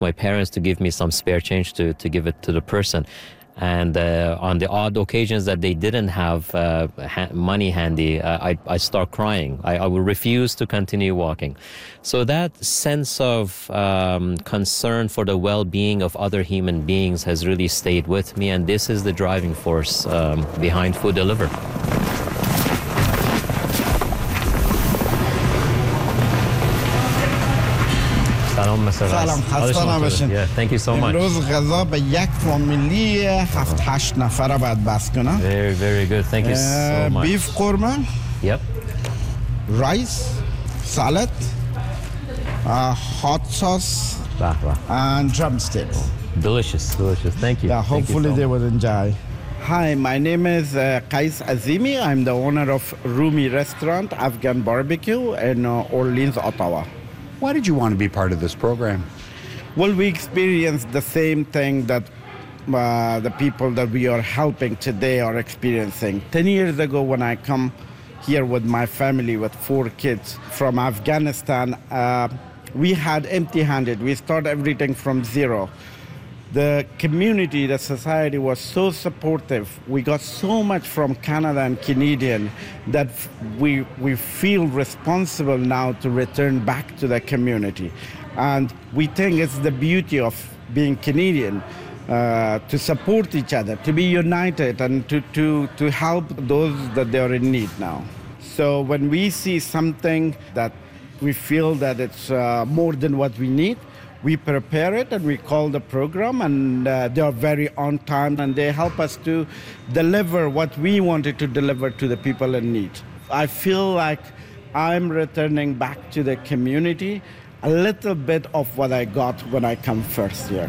my parents to give me some spare change to give it to the person. And on the odd occasions that they didn't have money handy, I start crying. I will refuse to continue walking. So that sense of concern for the well-being of other human beings has really stayed with me, and this is the driving force behind Food Deliver. سلام خسته نباشین. Thank you so much. امروز غذا به یک فامیلی 7-8 نفره باید بس کنم. Very good. Thank you so much. بیف قورمه. Yep. Rice, salad, hot sauce, and drumsticks. Delicious. Thank you. Yeah, hopefully they will enjoy. Hi, my name is Qais Azimi. I'm the owner of Rumi Restaurant, Afghan Barbecue in Orleans, Ottawa. Why did you want to be part of this program? Well, we experienced the same thing that the people that we are helping today are experiencing. 10 years ago, when I come here with my family with 4 kids from Afghanistan, we had empty-handed. We started everything from zero. The community, the society was so supportive. We got so much from Canada and Canadian that we feel responsible now to return back to the community. And we think it's the beauty of being Canadian, to support each other, to be united, and to help those that they are in need now. So when we see something that we feel that it's more than what we need, we prepare it and we call the program, and they are very on time, and they help us to deliver what we wanted to deliver to the people in need. I feel like I'm returning back to the community a little bit of what I got when I come first here.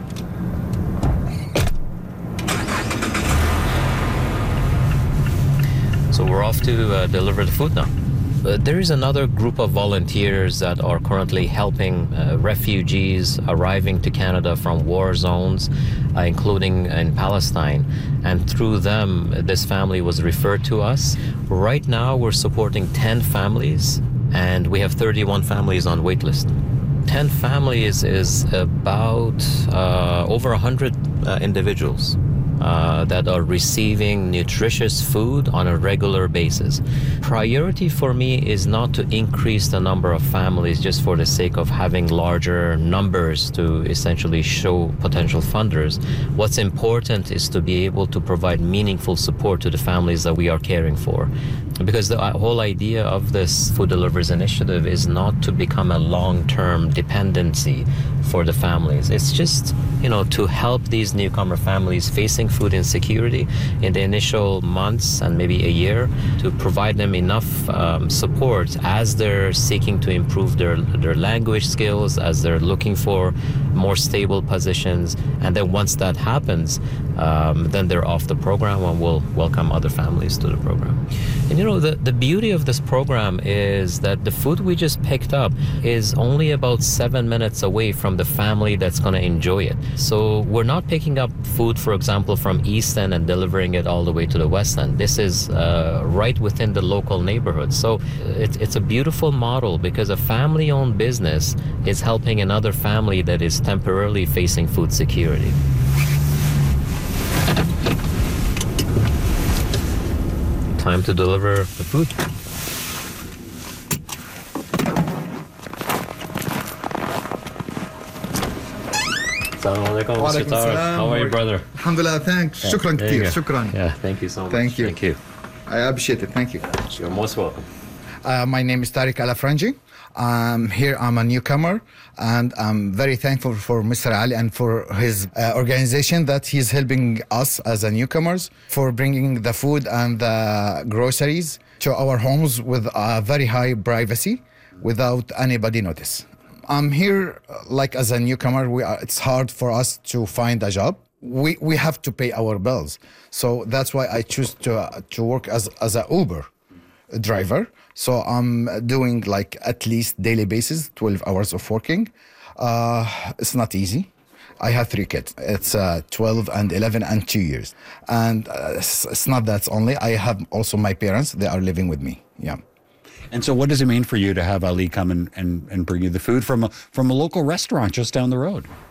So we're off to deliver the food now. There is another group of volunteers that are currently helping refugees arriving to Canada from war zones, including in Palestine. And through them, this family was referred to us. Right now, we're supporting 10 families, and we have 31 families on waitlist. 10 families is about over 100 individuals that are receiving nutritious food on a regular basis. Priority for me is not to increase the number of families just for the sake of having larger numbers to essentially show potential funders. What's important is to be able to provide meaningful support to the families that we are caring for. Because the whole idea of this Food Delivers initiative is not to become a long-term dependency for the families. It's just, to help these newcomer families facing food insecurity in the initial months and maybe a year, to provide them enough support as they're seeking to improve their language skills, as they're looking for more stable positions. And then once that happens, then they're off the program, and we'll welcome other families to the program. And the beauty of this program is that the food we just picked up is only about 7 minutes away from the family that's going to enjoy it. So we're not picking up food, for example, from East End and delivering it all the way to the West End. This is right within the local neighborhood. So it's a beautiful model, because a family-owned business is helping another family that is temporarily facing food security. Time to deliver the food. Assalamualaikum. How are you, brother? Alhamdulillah, thanks. Shukran kathir. Shukran. Yeah, thank you so much. Thank you. Thank you. I appreciate it. Thank you. You're most welcome. My name is Tariq Alafranji. Here I'm a newcomer, and I'm very thankful for Mr. Ali and for his organization that he's helping us as a newcomers, for bringing the food and the groceries to our homes with a very high privacy without anybody notice. I'm here as a newcomer. It's hard for us to find a job. We have to pay our bills. So that's why I choose to work as a Uber driver. So I'm doing at least daily basis, 12 hours of working. It's not easy. I have 3 kids. It's 12 and 11 and 2 years. And it's not that only. I have also my parents. They are living with me. Yeah. And so what does it mean for you to have Ali come and bring you the food from a local restaurant just down the road?